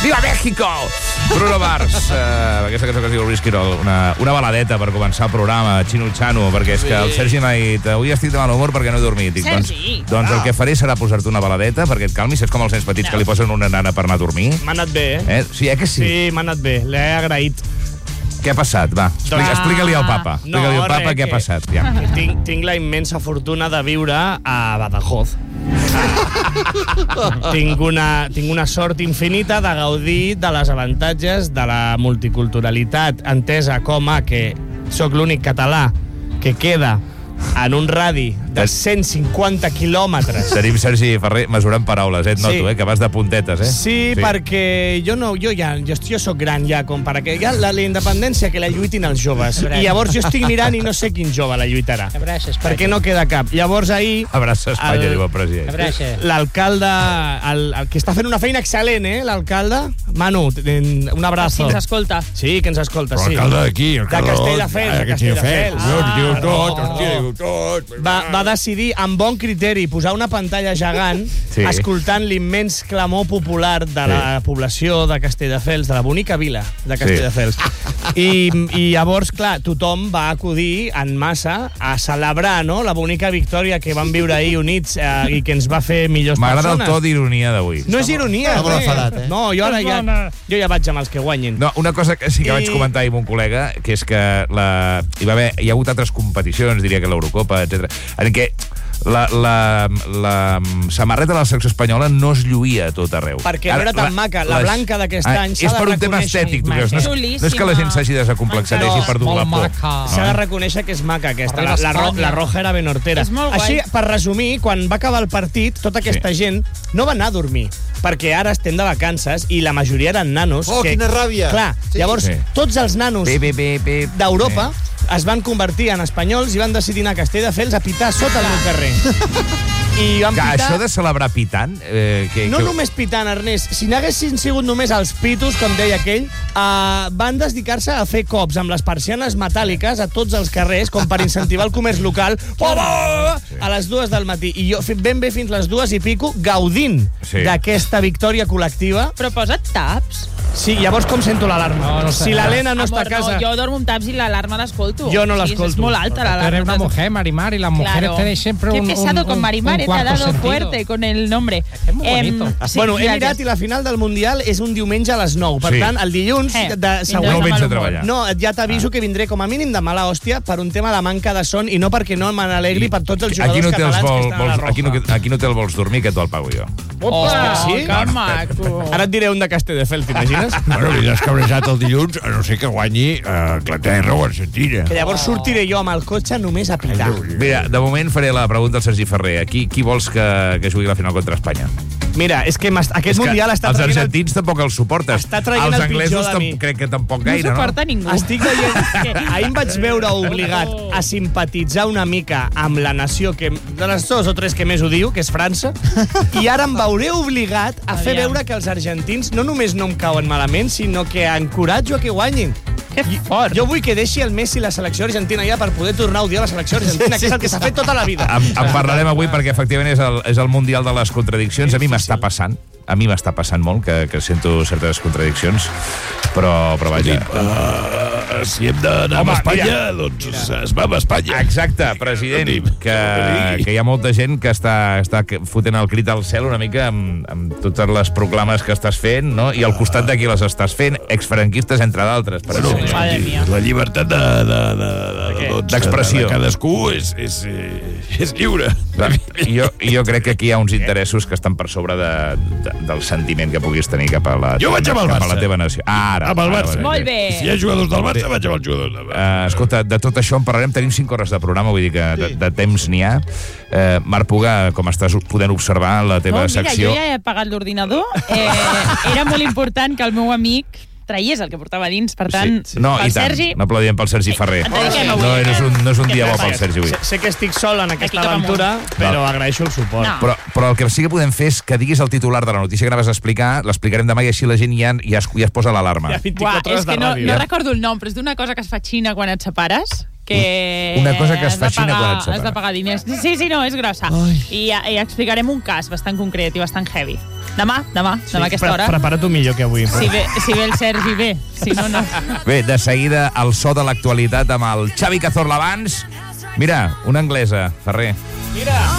Viva México! Bruno Mars, aquesta cançó que es diu Whisky Roll, una baladeta per començar el programa, xino-xano, perquè és que el Sergi m'ha dit, avui estic de mal humor perquè no he dormit. Dic, doncs el que faré serà posar-te una baladeta perquè et calmis, és com els nens petits que li posen una nana per anar a dormir. M'ha anat bé, Sí, que sí? Sí, m'ha anat bé, l'he agraït. Què ha passat? Va, explica-li al papa. Explica-li al papa què ha passat. Ja. Tinc la immensa fortuna de viure a Badajoz. Tinc una sort infinita de gaudir de les avantatges de la multiculturalitat, entesa com a que sóc l'únic català que queda en un radi de 150 quilòmetres. Tenim Sergi Ferrer mesurant paraules, et noto, que vas de puntetes, Sí, perquè jo sóc gran ja, com per que ja la independència que la lluitin els joves. I llavors jo estic mirant i no sé quin jove la lluitarà. Perquè no queda cap. Llavors ahir... Abraça Espanya, diu el president. L'alcalde, el que està fent una feina excel·lent, l'alcalde, Manu, un abrazo. Que ens escolta. Sí, que ens escolta, sí. L'alcalde d'aquí, de Castelldefels. De Castelldefels. Va decidir, amb bon criteri, posar una pantalla gegant escoltant l'immens clamor popular de la població de Castelldefels, de la bonica vila de Castelldefels. I llavors, clar, tothom va acudir en massa a celebrar la bonica victòria que van viure ahir units i que ens va fer millors persones. M'agrada el to d'ironia d'avui. No és ironia, no, jo ja vaig amb els que guanyin. No, una cosa que sí que vaig comentar ahir amb un col·lega, que és que hi ha hagut altres competicions, diria que l'Eurocopa, etc., en què la samarreta de la selecció espanyola no es lluïa a tot arreu. Perquè no era tan maca. La blanca d'aquest any s'ha de reconèixer. És per un tema estètic. No és que la gent s'hagi desacomplexat i hagi perdut la por. S'ha de reconèixer que és maca aquesta. La roja era ben hortera. Així, per resumir, quan va acabar el partit, tota aquesta gent no va anar a dormir, perquè ara estem de vacances i la majoria eren nanos. Oh, quina ràbia! Clar, llavors tots els nanos d'Europa es van convertir en espanyols i van decidir anar a Castelldefels a pitar sota el meu carrer. I van pitar... Això de celebrar pitant... No només pitant, Ernest. Si n'haguessin sigut només els pitos, com deia aquell, van dedicar-se a fer cops amb les persianes metàl·liques a tots els carrers, com per incentivar el comerç local, a les 2 del matí. I jo ben bé fins les 2 i pico gaudint d'aquesta victòria col·lectiva. Però posa't taps. Sí, llavors com sento l'alarma? Si l'Helena no està a casa... Jo dormo amb taps i l'alarma l'escolto. Jo no l'escolto. És molt alta l'alarma. Eres una mujer, Marimar, y las mujeres tenéis siempre un Qué pesado con Marimar, te ha dado fuerte con el nombre. Es muy bonito. Bueno, he mirat i la final del Mundial és un diumenge a les 9. Per tant, el dilluns següent... No vens a treballar. No, ja t'aviso que vindré com a mínim de mala hòstia per un tema de manca de son i no perquè no me n'alegri per tots els jugadors catalans que estan a la roja. Aquí no te'l vols dormir, que t'ho el pago jo. Hòstia, sí? Que maco. Ara et diré un de Castelldefels, t'imagines? Bueno, li has cabrejat el dilluns, a no ser que guanyi Anglaterra o Argentina. Que llavors sortiré jo amb el cotxe només a pitar. Mira, de moment faré la pregunta al Sergi Ferrer. Qui vols que jugui la final contra Espanya? Mira, és que aquest Mundial està traient... Els argentins tampoc els suportes. Està traient el pitjor de mi. Crec que tampoc gaire, no? No suporta ningú. Estic veient... Ahir em vaig veure obligat a simpatitzar una mica amb la nació de les 2 o 3 que més odio, que és França, i ara em veuré obligat a fer veure que els argentins no només no em cauen malament, sinó que encoratjo a que guanyin. Que fort. Jo vull que deixi el Messi la selecció argentina ja per poder tornar a odiar la selecció argentina, que és el que s'ha fet tota la vida. En parlarem avui perquè efectivament és el Mundial de les contradiccions. A mi m'està passant molt que sento certes contradiccions, però vaja. Si hem d'anar a Espanya, doncs es va a Espanya. Exacte, president, que hi ha molta gent que està fotent el crit al cel una mica amb totes les proclames que estàs fent, no? I al costat de qui les estàs fent, exfranquistes, entre d'altres. La llibertat d'expressió de cadascú és lliure. Jo crec que aquí hi ha uns interessos que estan per sobre del sentiment que puguis tenir cap a la teva nació. Amb el Barça. Molt bé. Si hi ha jugadors del Barça, vaig amb els jugadors del Barça. Escolta, de tot això en parlarem. Tenim 5 hores de programa, vull dir que de temps n'hi ha. Marc Puga, com estàs podent observar la teva secció... Jo ja he apagat l'ordinador. Era molt important que el meu amic traies el que portava dins, per tant... No, i tant, no aplaudiem pel Sergi Ferrer. No és un dia bo pel Sergi avui. Sé que estic sol en aquesta aventura, però agraeixo el suport. Però el que sí que podem fer és que diguis el titular de la notícia que anaves a explicar, l'explicarem demà i així la gent ja es posa l'alarma. Hi ha 24 hores de ràdio. No recordo el nom, però és d'una cosa que es fa Xina quan et separes. Una cosa que es fa Xina quan et separes. Has de pagar diners. Sí, no, és grossa. I explicarem un cas bastant concret i bastant heavy. Demà a aquesta hora. Prepara-t'ho millor que avui. Si ve el Sergi, bé. Si no, no. Bé, de seguida, el so de l'actualitat amb el Xavi Cazorla abans. Mira, una anglesa, Ferrer. Mira!